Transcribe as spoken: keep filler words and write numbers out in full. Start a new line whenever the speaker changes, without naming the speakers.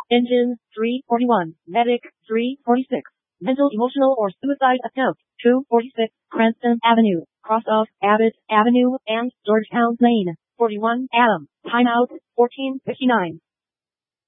Engine, three forty-one. Medic, three forty-six. Mental, emotional, or suicide attempt, two forty-six. Cranston Avenue, cross off Abbott Avenue and Georgetown Lane, forty-one. Adam, timeout, fourteen fifty-nine.